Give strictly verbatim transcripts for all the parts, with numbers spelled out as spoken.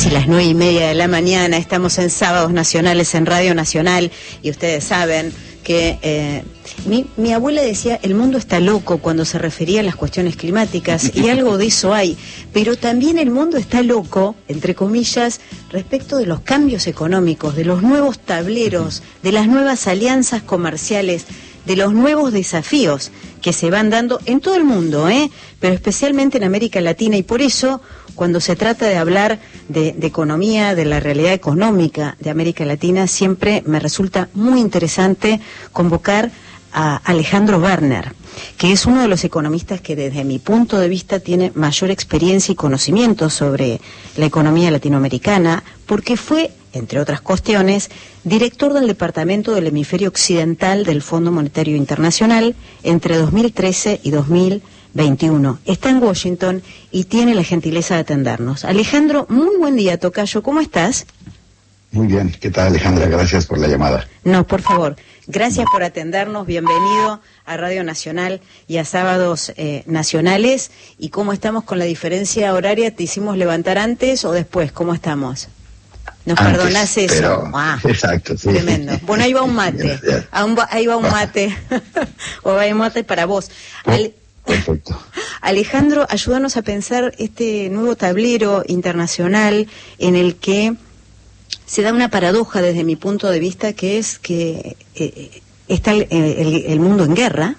casi las nueve y media de la mañana. Estamos en Sábados Nacionales en Radio Nacional y ustedes saben que eh, mi, mi abuela decía el mundo está loco cuando se refería a las cuestiones climáticas, y algo de eso hay, pero también el mundo está loco, entre comillas, respecto de los cambios económicos, de los nuevos tableros, de las nuevas alianzas comerciales, de los nuevos desafíos que se van dando en todo el mundo, ¿eh? Pero especialmente en América Latina, y por eso cuando se trata de hablar de, de economía, de la realidad económica de América Latina, siempre me resulta muy interesante convocar a Alejandro Werner, que es uno de los economistas que desde mi punto de vista tiene mayor experiencia y conocimiento sobre la economía latinoamericana, porque fue, entre otras cuestiones, director del Departamento del Hemisferio Occidental del Fondo Monetario Internacional entre dos mil trece y dos mil veintiuno. Está en Washington y tiene la gentileza de atendernos. Alejandro, muy buen día, tocayo, ¿cómo estás? Muy bien, ¿qué tal, Alejandra? Gracias por la llamada. No, por favor, gracias por atendernos, bienvenido a Radio Nacional y a Sábados eh, Nacionales. ¿Y cómo estamos con la diferencia horaria? ¿Te hicimos levantar antes o después? ¿Cómo estamos? ¿Nos Antes, perdonás eso? Pero, ah, exacto, sí. Tremendo. Bueno, ahí va un mate. Ahí va un mate. O va un mate para vos. Ale... Perfecto. Alejandro, ayúdanos a pensar este nuevo tablero internacional en el que se da una paradoja desde mi punto de vista, que es que eh, está el, el, el mundo en guerra,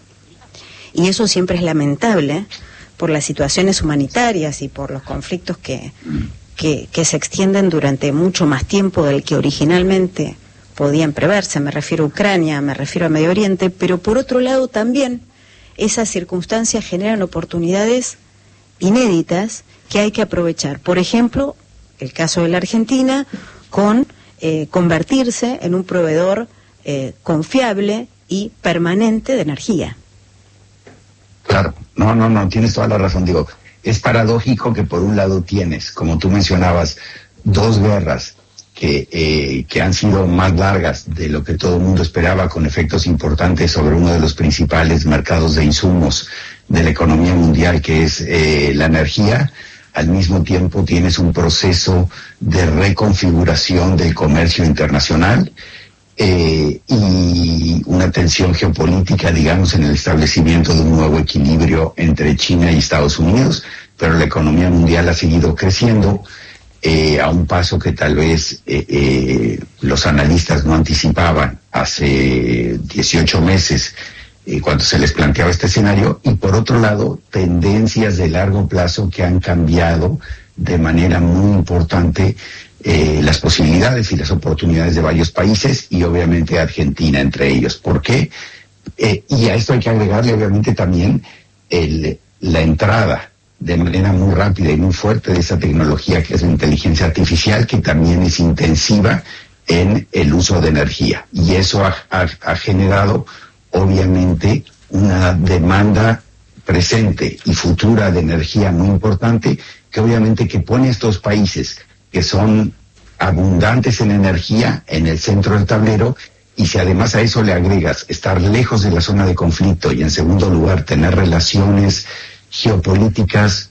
y eso siempre es lamentable por las situaciones humanitarias y por los conflictos que, que, que se extienden durante mucho más tiempo del que originalmente podían preverse. Me refiero a Ucrania, me refiero a Medio Oriente, pero por otro lado también esas circunstancias generan oportunidades inéditas que hay que aprovechar. Por ejemplo, el caso de la Argentina, con eh, convertirse en un proveedor eh, confiable y permanente de energía. Claro, no, no, no, tienes toda la razón. Digo, es paradójico que por un lado tienes, como tú mencionabas, dos guerras que, eh, que han sido más largas de lo que todo el mundo esperaba, con efectos importantes sobre uno de los principales mercados de insumos de la economía mundial, que es eh, la energía. Al mismo tiempo tienes un proceso de reconfiguración del comercio internacional eh, y una tensión geopolítica, digamos, en el establecimiento de un nuevo equilibrio entre China y Estados Unidos, pero la economía mundial ha seguido creciendo eh, a un paso que tal vez eh, eh, los analistas no anticipaban hace dieciocho meses, Eh, cuando se les planteaba este escenario, y por otro lado, tendencias de largo plazo que han cambiado de manera muy importante eh, las posibilidades y las oportunidades de varios países, y obviamente Argentina entre ellos. ¿Por qué? Eh, y a esto hay que agregarle obviamente también el, la entrada de manera muy rápida y muy fuerte de esa tecnología que es la inteligencia artificial, que también es intensiva en el uso de energía, y eso ha, ha, ha generado obviamente una demanda presente y futura de energía muy importante, que obviamente que pone a estos países que son abundantes en energía en el centro del tablero. Y si además a eso le agregas estar lejos de la zona de conflicto y en segundo lugar tener relaciones geopolíticas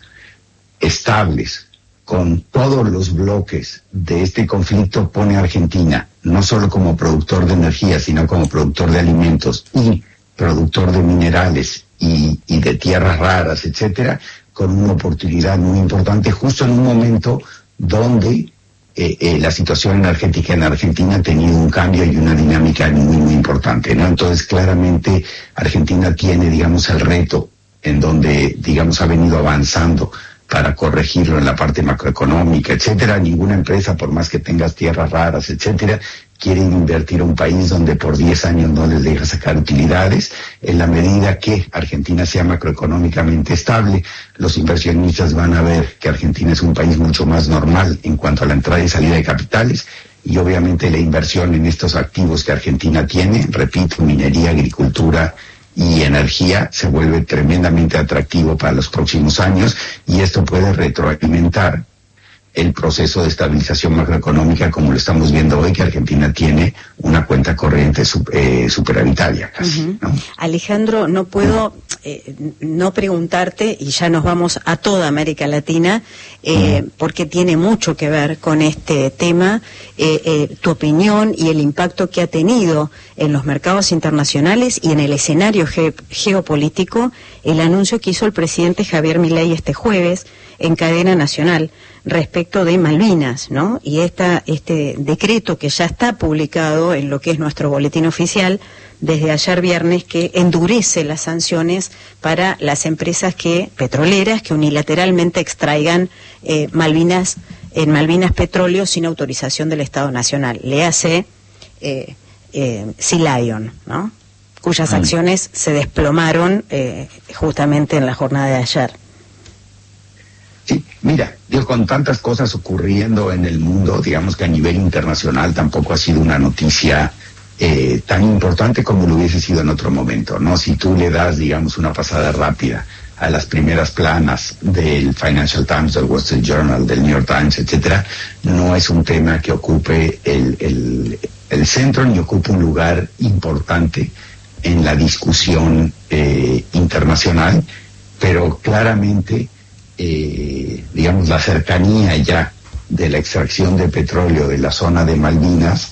estables con todos los bloques de este conflicto, pone a Argentina no solo como productor de energía, sino como productor de alimentos y productor de minerales y, y de tierras raras, etcétera, con una oportunidad muy importante justo en un momento donde eh, eh, la situación energética en Argentina ha tenido un cambio y una dinámica muy, muy importante, ¿no? Entonces, claramente, Argentina tiene, digamos, el reto en donde, digamos, ha venido avanzando para corregirlo en la parte macroeconómica, etcétera. Ninguna empresa, por más que tengas tierras raras, etcétera, quiere invertir a un país donde por diez años no les deja sacar utilidades. En la medida que Argentina sea macroeconómicamente estable, los inversionistas van a ver que Argentina es un país mucho más normal en cuanto a la entrada y salida de capitales, y obviamente la inversión en estos activos que Argentina tiene, repito, minería, agricultura y energía, se vuelve tremendamente atractivo para los próximos años, y esto puede retroalimentar el proceso de estabilización macroeconómica como lo estamos viendo hoy, que Argentina tiene una cuenta corriente eh, superavitaria casi, uh-huh. ¿no? Alejandro, no puedo eh, no preguntarte, y ya nos vamos a toda América Latina, eh, porque tiene mucho que ver con este tema, eh, eh, tu opinión y el impacto que ha tenido en los mercados internacionales y en el escenario ge- geopolítico el anuncio que hizo el presidente Javier Milei este jueves en cadena nacional respecto de Malvinas, ¿no? Y esta, este decreto que ya está publicado en lo que es nuestro boletín oficial desde ayer viernes, que endurece las sanciones para las empresas que petroleras que unilateralmente extraigan eh, Malvinas en Malvinas petróleo sin autorización del Estado Nacional. Le hace eh, eh, Sea Lion, ¿no? Cuyas acciones se desplomaron eh, justamente en la jornada de ayer. Sí, mira, digo, con tantas cosas ocurriendo en el mundo, digamos que a nivel internacional tampoco ha sido una noticia eh, tan importante como lo hubiese sido en otro momento, ¿no? Si tú le das, digamos, una pasada rápida a las primeras planas del Financial Times, del Wall Street Journal, del New York Times, etcétera, no es un tema que ocupe el, el, el centro ni ocupa un lugar importante en la discusión eh, internacional, pero claramente Eh, digamos, la cercanía ya de la extracción de petróleo de la zona de Malvinas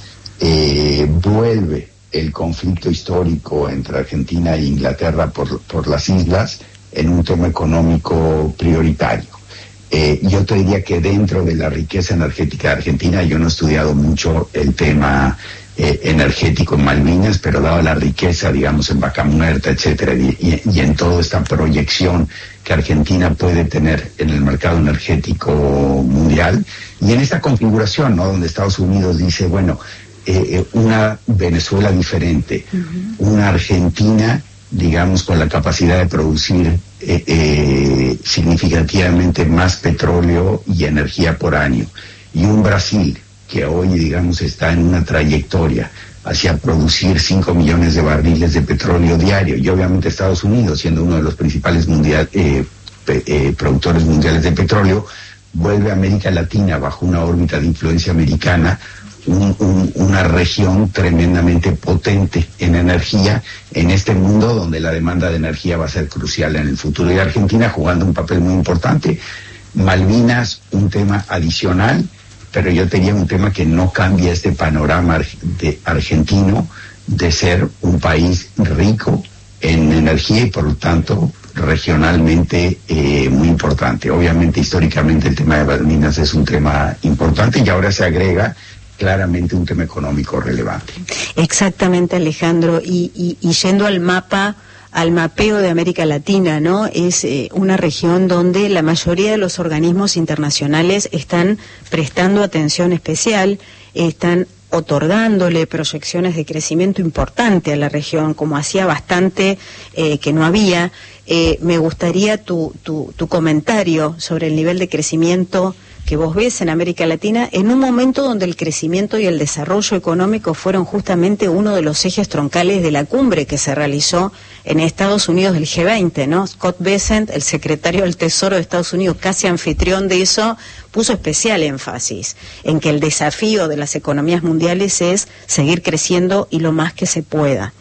eh, vuelve el conflicto histórico entre Argentina e Inglaterra por, por las islas en un tema económico prioritario. Eh, yo te diría que dentro de la riqueza energética de Argentina, yo no he estudiado mucho el tema eh, energético en Malvinas, pero dado la riqueza, digamos, en Vaca Muerta, etcétera, y, y, y en toda esta proyección que Argentina puede tener en el mercado energético mundial, y en esta configuración, ¿no?, donde Estados Unidos dice, bueno, eh, una Venezuela diferente, uh-huh. una Argentina, digamos, con la capacidad de producir eh, eh, significativamente más petróleo y energía por año, y un Brasil que hoy, digamos, está en una trayectoria hacia producir cinco millones de barriles de petróleo diario, y obviamente Estados Unidos, siendo uno de los principales mundial, eh, pe, eh, productores mundiales de petróleo, vuelve a América Latina bajo una órbita de influencia americana, un, un, una región tremendamente potente en energía en este mundo donde la demanda de energía va a ser crucial en el futuro, y Argentina jugando un papel muy importante. Malvinas, un tema adicional, pero yo tenía un tema que no cambia este panorama de argentino de ser un país rico en energía y por lo tanto regionalmente eh, muy importante. Obviamente históricamente el tema de Malvinas es un tema importante y ahora se agrega claramente un tema económico relevante. Exactamente, Alejandro, y, y, y yendo al mapa, al mapeo de América Latina, ¿no? Es eh, una región donde la mayoría de los organismos internacionales están prestando atención especial, están otorgándole proyecciones de crecimiento importante a la región, como hacía bastante eh, que no había. Eh, me gustaría tu, tu, tu comentario sobre el nivel de crecimiento que vos ves en América Latina en un momento donde el crecimiento y el desarrollo económico fueron justamente uno de los ejes troncales de la cumbre que se realizó en Estados Unidos del G veinte, ¿no? Scott Bessent, el secretario del Tesoro de Estados Unidos, casi anfitrión de eso, puso especial énfasis en que el desafío de las economías mundiales es seguir creciendo y lo más que se pueda.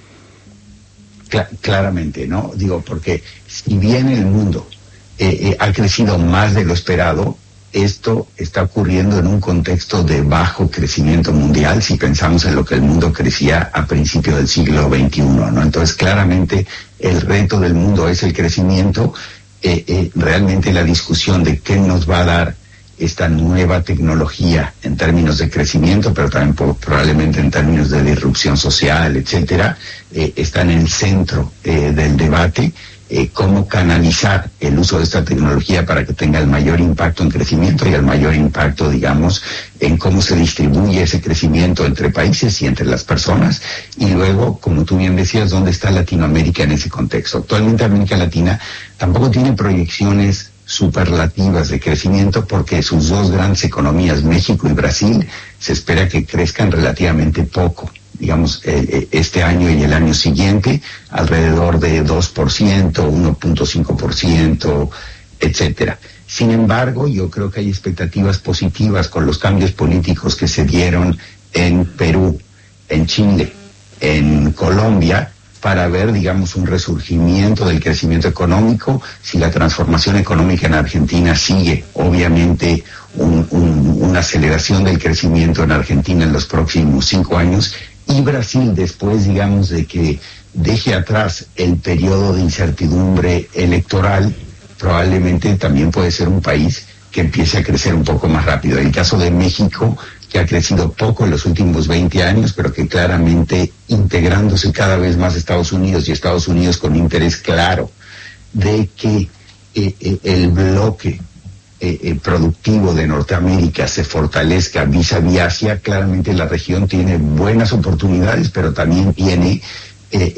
Cla- claramente, ¿no? Digo, porque si bien el mundo eh, eh, ha crecido más de lo esperado, esto está ocurriendo en un contexto de bajo crecimiento mundial, si pensamos en lo que el mundo crecía a principios del siglo veintiuno, ¿no? Entonces, claramente, el reto del mundo es el crecimiento. Eh, eh, realmente la discusión de qué nos va a dar esta nueva tecnología en términos de crecimiento, pero también por, probablemente en términos de disrupción social, etcétera, eh, está en el centro eh, del debate. Eh, cómo canalizar el uso de esta tecnología para que tenga el mayor impacto en crecimiento y el mayor impacto, digamos, en cómo se distribuye ese crecimiento entre países y entre las personas. Y luego, como tú bien decías, ¿dónde está Latinoamérica en ese contexto? Actualmente América Latina tampoco tiene proyecciones superlativas de crecimiento porque sus dos grandes economías, México y Brasil, se espera que crezcan relativamente poco. Digamos, eh, este año y el año siguiente, alrededor de dos por ciento, uno punto cinco por ciento, etcétera. Sin embargo, yo creo que hay expectativas positivas con los cambios políticos que se dieron en Perú, en Chile, en Colombia, para ver, digamos, un resurgimiento del crecimiento económico, si la transformación económica en Argentina sigue, obviamente, un, un, una aceleración del crecimiento en Argentina en los próximos cinco años, y Brasil, después, digamos, de que deje atrás el periodo de incertidumbre electoral, probablemente también puede ser un país que empiece a crecer un poco más rápido. El caso de México, que ha crecido poco en los últimos veinte años, pero que claramente integrándose cada vez más Estados Unidos, y Estados Unidos con interés claro de que eh, eh, el bloque eh, eh, productivo de Norteamérica se fortalezca vis-a-vis Asia, claramente la región tiene buenas oportunidades, pero también tiene eh,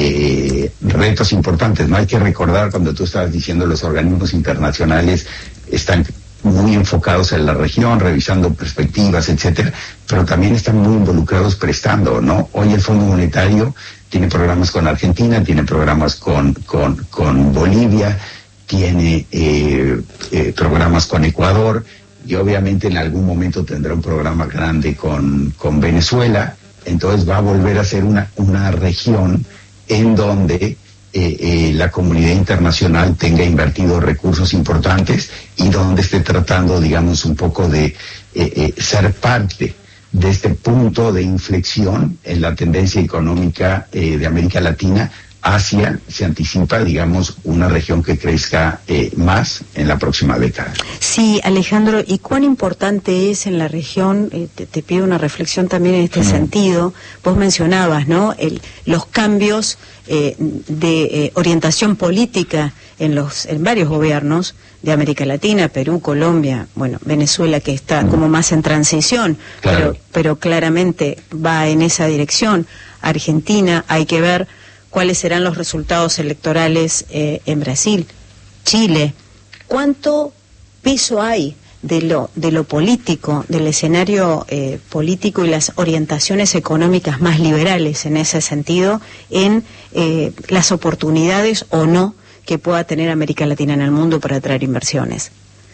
eh, retos importantes. No hay que recordar, cuando tú estabas diciendo los organismos internacionales están muy enfocados en la región, revisando perspectivas, etcétera, pero también están muy involucrados prestando, ¿no? Hoy el Fondo Monetario tiene programas con Argentina, tiene programas con, con, con Bolivia, tiene eh, eh, programas con Ecuador, y obviamente en algún momento tendrá un programa grande con, con Venezuela. Entonces va a volver a ser una, una región en donde Eh, eh, la comunidad internacional tenga invertido recursos importantes, y donde esté tratando, digamos, un poco de eh, eh, ser parte de este punto de inflexión en la tendencia económica eh, de América Latina. Asia se anticipa, digamos, una región que crezca eh, más en la próxima década. Sí, Alejandro, ¿y cuán importante es en la región? Eh, te, te pido una reflexión también en este mm. sentido. Vos mencionabas, ¿no?, el, los cambios eh, de eh, orientación política en los en varios gobiernos de América Latina, Perú, Colombia, bueno, Venezuela, que está mm. como más en transición, claro. pero, pero claramente va en esa dirección. Argentina, hay que ver cuáles serán los resultados electorales eh, en Brasil, Chile. ¿Cuánto peso hay de lo de lo político, del escenario eh, político y las orientaciones económicas más liberales en ese sentido, en eh, las oportunidades o no que pueda tener América Latina en el mundo para atraer inversiones?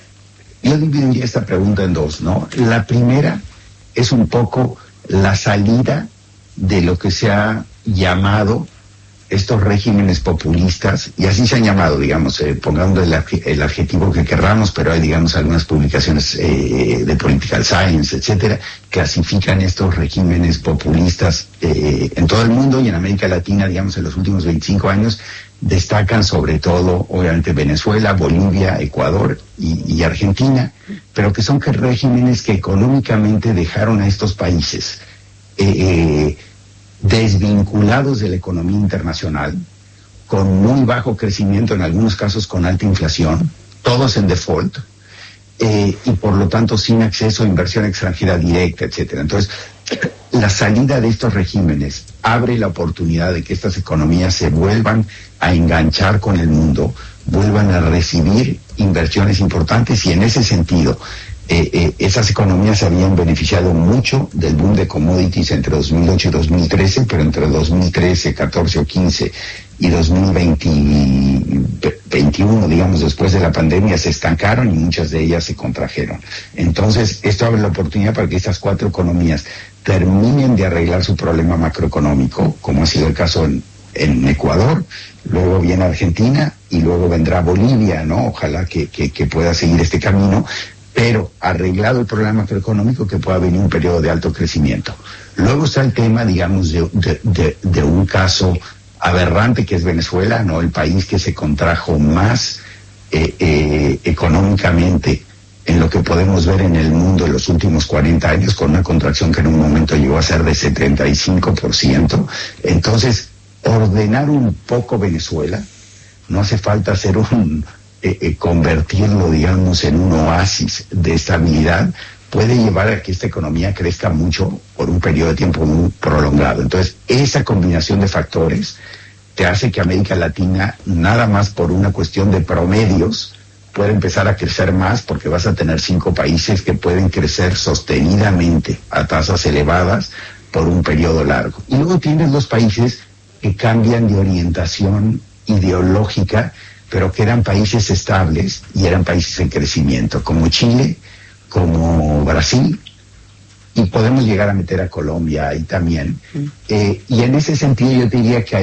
Yo dividiría esta pregunta en dos, ¿no? La primera es un poco la salida de lo que se ha llamado estos regímenes populistas, y así se han llamado, digamos, eh, pongando el, el adjetivo que querramos, pero hay, digamos, algunas publicaciones eh, de Political Science, etcétera, clasifican estos regímenes populistas eh, en todo el mundo, y en América Latina, digamos, en los últimos veinticinco años, destacan sobre todo, obviamente, Venezuela, Bolivia, Ecuador y, y Argentina, pero que son que regímenes que económicamente dejaron a estos países eh, eh, desvinculados de la economía internacional, con muy bajo crecimiento, en algunos casos con alta inflación, todos en default, eh, y por lo tanto sin acceso a inversión extranjera directa, etcétera. Entonces, la salida de estos regímenes abre la oportunidad de que estas economías se vuelvan a enganchar con el mundo, vuelvan a recibir inversiones importantes, y en ese sentido, Eh, eh, esas economías se habían beneficiado mucho del boom de commodities entre dos mil ocho y dos mil trece, pero entre dos mil trece, catorce o quince y dos mil veinte, veintiuno, digamos, después de la pandemia, se estancaron y muchas de ellas se contrajeron. Entonces, esto abre la oportunidad para que estas cuatro economías terminen de arreglar su problema macroeconómico, como ha sido el caso en, en Ecuador, luego viene Argentina y luego vendrá Bolivia, ¿no? Ojalá que, que, que pueda seguir este camino, pero arreglado el problema macroeconómico, que pueda venir un periodo de alto crecimiento. Luego está el tema, digamos, de, de, de, de un caso aberrante que es Venezuela, ¿no? El país que se contrajo más eh, eh, económicamente en lo que podemos ver en el mundo en los últimos cuarenta años, con una contracción que en un momento llegó a ser de setenta y cinco por ciento. Entonces, ordenar un poco Venezuela, no hace falta hacer un... Eh, eh, convertirlo, digamos, en un oasis de estabilidad, puede llevar a que esta economía crezca mucho por un periodo de tiempo muy prolongado. Entonces, esa combinación de factores te hace que América Latina, nada más por una cuestión de promedios, pueda empezar a crecer más, porque vas a tener cinco países que pueden crecer sostenidamente a tasas elevadas por un periodo largo. Y luego tienes los países que cambian de orientación ideológica, pero que eran países estables y eran países en crecimiento, como Chile, como Brasil, y podemos llegar a meter a Colombia ahí también. Mm. Eh, y en ese sentido yo diría que ahí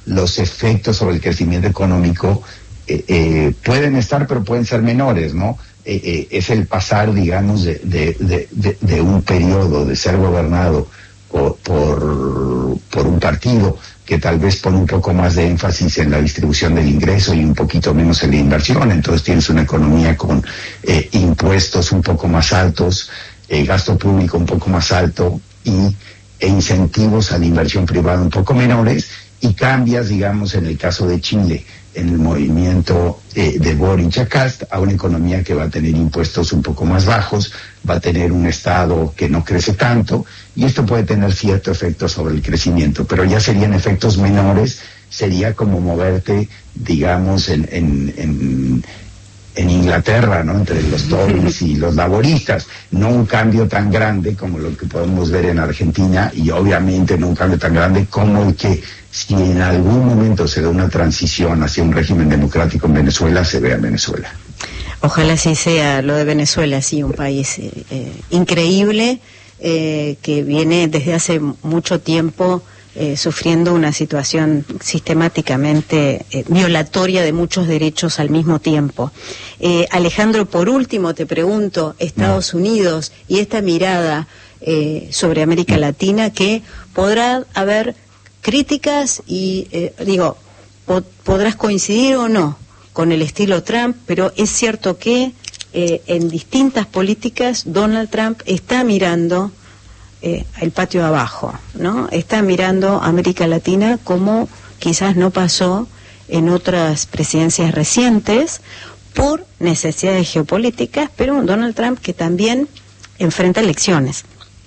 los efectos sobre el crecimiento económico eh, eh, pueden estar, pero pueden ser menores, ¿no? Eh, eh, es el pasar, digamos, de, de, de, de, de un periodo de ser gobernado por, por, por un partido que tal vez pone un poco más de énfasis en la distribución del ingreso y un poquito menos en la inversión. Entonces tienes una economía con eh, impuestos un poco más altos, eh, gasto público un poco más alto y e incentivos a la inversión privada un poco menores, y cambias, digamos, en el caso de Chile, en el movimiento eh, de Boric a Kast, a una economía que va a tener impuestos un poco más bajos, va a tener un Estado que no crece tanto, y esto puede tener cierto efecto sobre el crecimiento, pero ya serían efectos menores, sería como moverte, digamos, en, en, en, en Inglaterra, ¿no? Entre los Tories y los laboristas, no un cambio tan grande como lo que podemos ver en Argentina, y obviamente no un cambio tan grande como el que, si en algún momento se da una transición hacia un régimen democrático en Venezuela, se vea en Venezuela. Ojalá sí sea lo de Venezuela, sí, un país eh, eh, increíble, eh, que viene desde hace mucho tiempo eh, sufriendo una situación sistemáticamente eh, violatoria de muchos derechos al mismo tiempo. Eh, Alejandro, por último te pregunto, Estados no. Unidos y esta mirada eh, sobre América Latina, que podrá haber críticas y, eh, digo, po- podrás coincidir o no con el estilo Trump, pero es cierto que eh, en distintas políticas Donald Trump está mirando eh, el patio de abajo, ¿no? Está mirando a América Latina como quizás no pasó en otras presidencias recientes por necesidades geopolíticas, pero un Donald Trump que también enfrenta elecciones.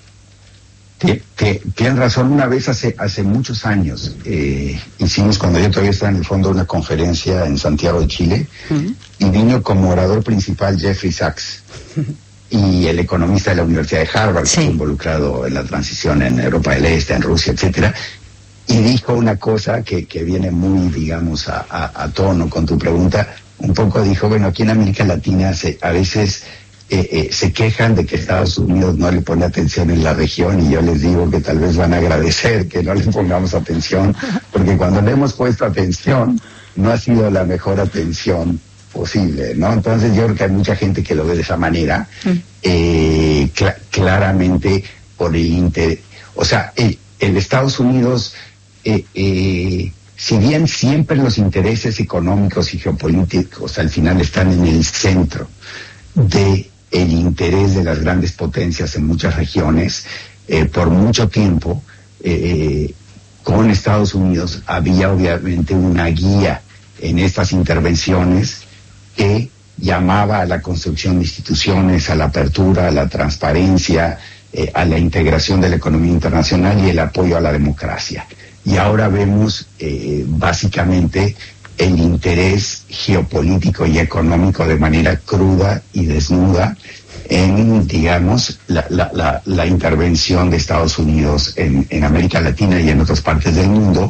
Tienes razón. Una vez hace hace muchos años eh, hicimos, cuando yo todavía estaba en el fondo, una conferencia en Santiago de Chile, uh-huh. y vino como orador principal Jeffrey Sachs, uh-huh. y el economista de la Universidad de Harvard, sí. que estuvo involucrado en la transición en Europa del Este, en Rusia, etcétera, y dijo una cosa que, que viene muy, digamos, a, a, a tono con tu pregunta. Un poco dijo, bueno, aquí en América Latina se, a veces Eh, eh, se quejan de que Estados Unidos no le pone atención en la región, y yo les digo que tal vez van a agradecer que no le pongamos atención, porque cuando le hemos puesto atención no ha sido la mejor atención posible, ¿no? Entonces yo creo que hay mucha gente que lo ve de esa manera, eh, cl- claramente por el interés, o sea, el, el Estados Unidos, eh, eh, si bien siempre los intereses económicos y geopolíticos al final están en el centro de el interés de las grandes potencias en muchas regiones, eh, por mucho tiempo, eh, con Estados Unidos había obviamente una guía en estas intervenciones que llamaba a la construcción de instituciones, a la apertura, a la transparencia, eh, a la integración de la economía internacional y el apoyo a la democracia. Y ahora vemos eh, básicamente el interés geopolítico y económico de manera cruda y desnuda en, digamos, la, la, la, la intervención de Estados Unidos en, en América Latina y en otras partes del mundo,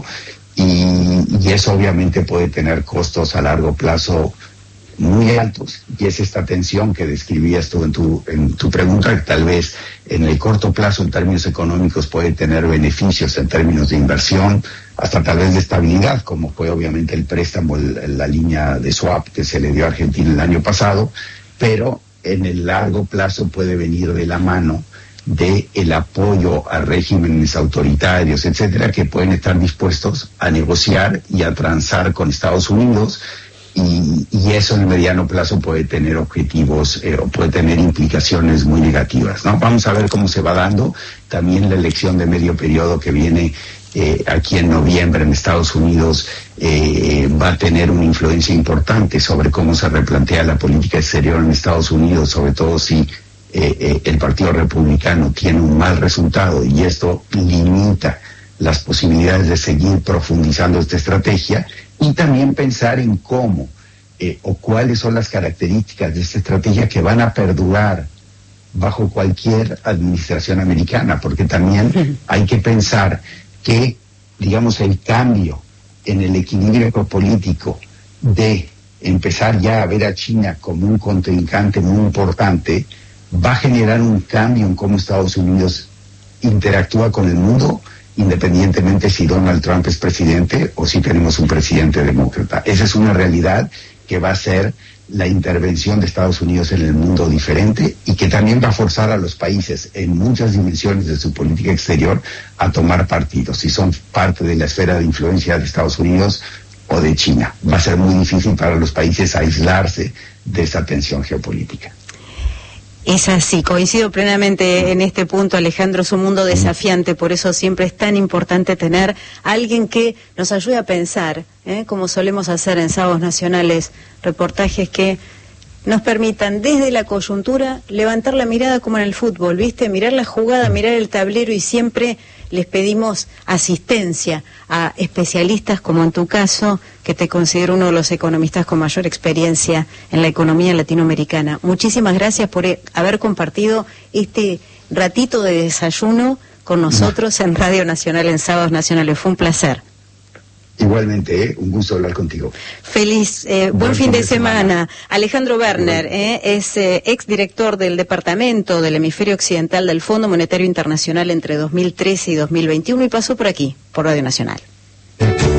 y, y eso obviamente puede tener costos a largo plazo muy altos, y es esta tensión que describías tú en tu, en tu pregunta, que tal vez en el corto plazo en términos económicos puede tener beneficios en términos de inversión, hasta tal vez de estabilidad, como fue obviamente el préstamo, el, la línea de swap que se le dio a Argentina el año pasado, pero en el largo plazo puede venir de la mano de el apoyo a regímenes autoritarios, etcétera, que pueden estar dispuestos a negociar y a transar con Estados Unidos. Y, y eso en el mediano plazo puede tener objetivos, eh, o puede tener implicaciones muy negativas, ¿no? Vamos a ver cómo se va dando. También la elección de medio periodo que viene eh, aquí en noviembre en Estados Unidos eh, va a tener una influencia importante sobre cómo se replantea la política exterior en Estados Unidos, sobre todo si eh, eh, el Partido Republicano tiene un mal resultado, y esto limita las posibilidades de seguir profundizando esta estrategia, y también pensar en cómo eh, o cuáles son las características de esta estrategia que van a perdurar bajo cualquier administración americana, porque también hay que pensar que, digamos, el cambio en el equilibrio político de empezar ya a ver a China como un contrincante muy importante va a generar un cambio en cómo Estados Unidos interactúa con el mundo, independientemente si Donald Trump es presidente o si tenemos un presidente demócrata. Esa es una realidad que va a ser la intervención de Estados Unidos en el mundo diferente y que también va a forzar a los países en muchas dimensiones de su política exterior a tomar partidos, si son parte de la esfera de influencia de Estados Unidos o de China. Va a ser muy difícil para los países aislarse de esa tensión geopolítica. Es así, coincido plenamente en este punto, Alejandro, es un mundo desafiante, por eso siempre es tan importante tener a alguien que nos ayude a pensar, ¿eh? como solemos hacer en Sábados Nacionales, reportajes que nos permitan desde la coyuntura levantar la mirada como en el fútbol, ¿viste? Mirar la jugada, mirar el tablero y siempre les pedimos asistencia a especialistas como en tu caso, que te considero uno de los economistas con mayor experiencia en la economía latinoamericana. Muchísimas gracias por haber compartido este ratito de desayuno con nosotros en Radio Nacional en Sábados Nacionales. Fue un placer. Igualmente, ¿eh? Un gusto hablar contigo. Feliz, eh, buen, buen fin de, de semana. semana. Alejandro Werner eh, es eh, exdirector del Departamento del Hemisferio Occidental del Fondo Monetario Internacional entre dos mil trece y dos mil veintiuno y pasó por aquí, por Radio Nacional.